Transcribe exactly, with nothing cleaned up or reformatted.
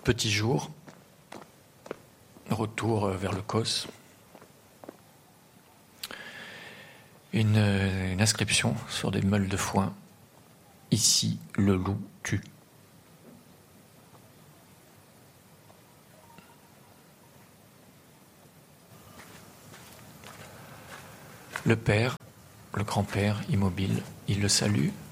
Petit jour, retour vers le Causse. Une, une inscription sur des meules de foin. Ici, le loup tue. Le père, le grand-père, immobile, il le salue.